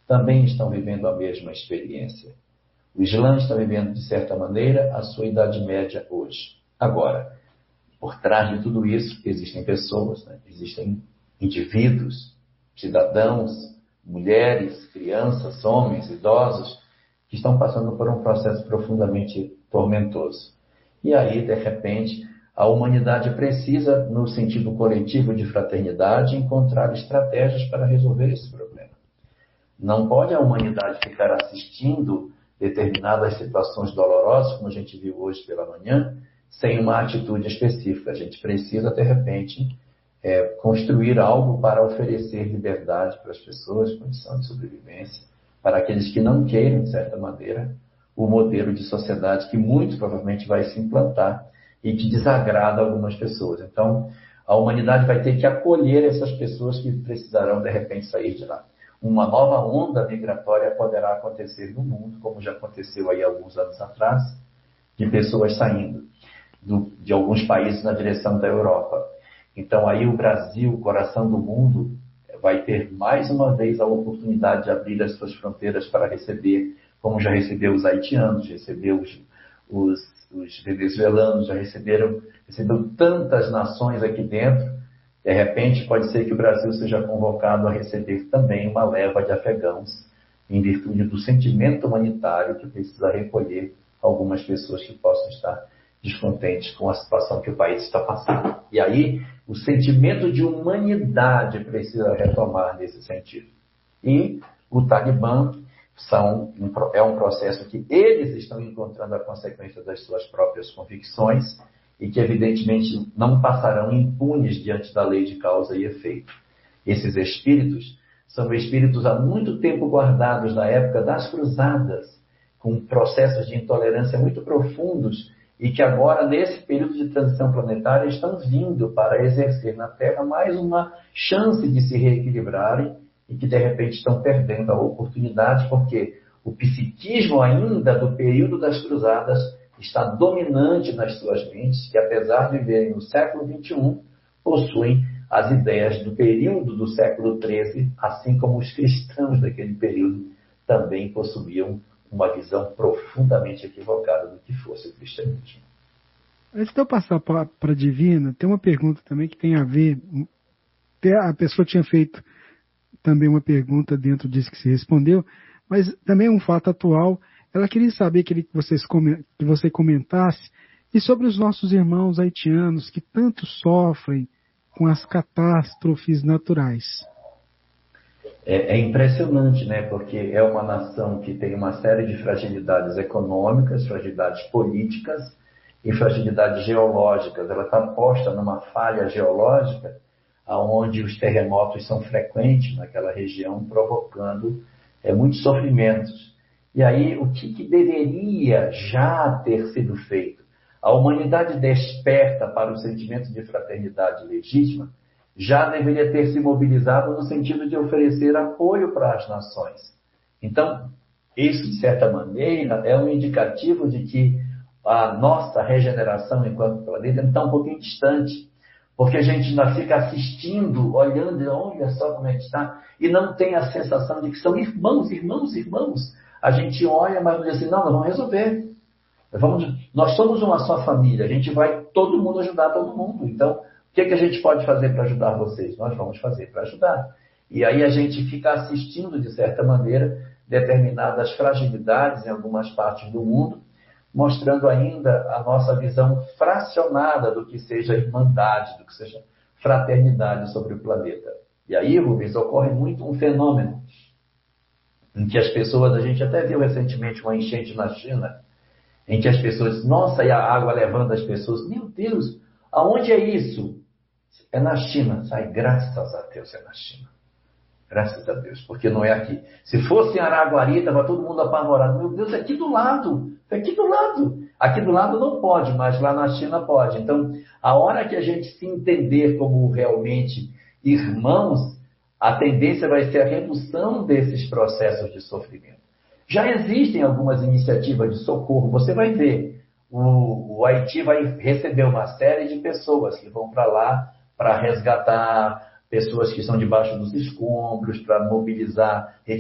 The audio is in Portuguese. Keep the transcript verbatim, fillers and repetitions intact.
também estão vivendo a mesma experiência. O Islã está vivendo, de certa maneira, a sua Idade Média hoje. Agora, por trás de tudo isso, existem pessoas, né? Existem indivíduos, cidadãos, mulheres, crianças, homens, idosos, que estão passando por um processo profundamente tormentoso. E aí, de repente, a humanidade precisa, no sentido coletivo de fraternidade, encontrar estratégias para resolver esse problema. Não pode a humanidade ficar assistindo determinadas situações dolorosas, como a gente viu hoje pela manhã, sem uma atitude específica. A gente precisa, de repente, é, construir algo para oferecer liberdade para as pessoas, condição de sobrevivência, para aqueles que não queiram, de certa maneira, o modelo de sociedade que muito provavelmente vai se implantar e que desagrada algumas pessoas. Então, a humanidade vai ter que acolher essas pessoas que precisarão, de repente, sair de lá. Uma nova onda migratória poderá acontecer no mundo, como já aconteceu aí alguns anos atrás, de pessoas saindo do, de alguns países na direção da Europa. Então, aí o Brasil, o coração do mundo, vai ter mais uma vez a oportunidade de abrir as suas fronteiras para receber, como já recebeu os haitianos, recebeu os, os, os venezuelanos, já receberam, recebeu tantas nações aqui dentro. De repente, pode ser que o Brasil seja convocado a receber também uma leva de afegãos, em virtude do sentimento humanitário que precisa recolher algumas pessoas que possam estar descontentes com a situação que o país está passando. E aí, o sentimento de humanidade precisa retomar nesse sentido. E o Talibã são, é um processo que eles estão encontrando a consequência das suas próprias convicções e que, evidentemente, não passarão impunes diante da lei de causa e efeito. Esses espíritos são espíritos há muito tempo guardados na época das cruzadas, com processos de intolerância muito profundos e que agora, nesse período de transição planetária, estão vindo para exercer na Terra mais uma chance de se reequilibrarem e que, de repente, estão perdendo a oportunidade, porque o psiquismo ainda do período das cruzadas está dominante nas suas mentes, que, apesar de viverem no século vinte e um, possuem as ideias do período do século treze, assim como os cristãos daquele período também possuíam uma visão profundamente equivocada do que fosse o cristianismo. Antes de eu passar para a Divina, tem uma pergunta também que tem a ver... A pessoa tinha feito também uma pergunta dentro disso que se respondeu, mas também é um fato atual. Ela queria saber que, vocês, que você comentasse e sobre os nossos irmãos haitianos que tanto sofrem com as catástrofes naturais. É, é impressionante, né? Porque é uma nação que tem uma série de fragilidades econômicas, fragilidades políticas e fragilidades geológicas. Ela está posta numa falha geológica onde os terremotos são frequentes naquela região, provocando é, muitos sofrimentos. E aí, o que, que deveria já ter sido feito? A humanidade desperta para o sentimento de fraternidade legítima já deveria ter se mobilizado no sentido de oferecer apoio para as nações. Então, isso, de certa maneira, é um indicativo de que a nossa regeneração enquanto planeta está um pouquinho distante, porque a gente ainda fica assistindo, olhando, olha só como é que está, e não tem a sensação de que são irmãos, irmãos, irmãos. A gente olha, mas não diz assim, não, nós vamos resolver. Nós, vamos, nós somos uma só família, a gente vai todo mundo ajudar todo mundo. Então, o que, é que a gente pode fazer para ajudar vocês? Nós vamos fazer para ajudar. E aí a gente fica assistindo, de certa maneira, determinadas fragilidades em algumas partes do mundo, mostrando ainda a nossa visão fracionada do que seja irmandade, do que seja fraternidade sobre o planeta. E aí, Rubens, ocorre muito um fenômeno em que as pessoas, a gente até viu recentemente uma enchente na China, em que as pessoas, nossa, e a água levando as pessoas, meu Deus, aonde é isso? É na China. Sai, graças a Deus é na China. Graças a Deus, porque não é aqui. Se fosse em Araguari, estava todo mundo apavorado. Meu Deus, é aqui do lado, é aqui do lado. Aqui do lado não pode, mas lá na China pode. Então, a hora que a gente se entender como realmente irmãos, a tendência vai ser a redução desses processos de sofrimento. Já existem algumas iniciativas de socorro, você vai ver. O, o Haiti vai receber uma série de pessoas que vão para lá para resgatar pessoas que estão debaixo dos escombros, para mobilizar